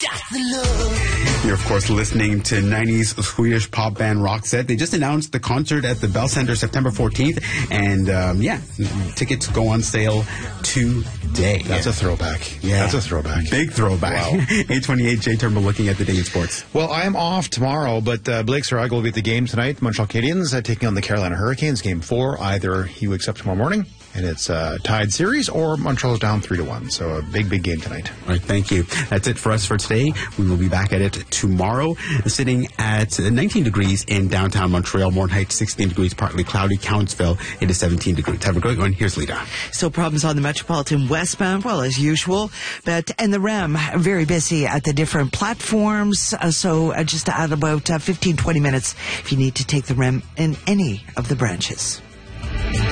You're, of course, listening to 90s Swedish pop band Roxette. They just announced the concert at the Bell Center September 14th. And, tickets go on sale today. That's a throwback. Yeah. That's a throwback. Big throwback. Wow. 828 J Turnbull looking at the day in sports. Well, I am off tomorrow, but Blake Saraga will be at the game tonight. Montreal Canadiens taking on the Carolina Hurricanes, Game 4. Either he wakes up tomorrow morning and it's a tied series, or Montreal's down 3-1. So a big, big game tonight. All right, thank you. That's it for us for today. We will be back at it tomorrow, sitting at 19 degrees in downtown Montreal. Morton Heights, 16 degrees, partly cloudy. Countsville, it is 17 degrees. Have a great one. Here's Lita. So problems on the Metropolitan westbound, well, as usual. And the REM, very busy at the different platforms. So just add about 15, 20 minutes if you need to take the REM in any of the branches.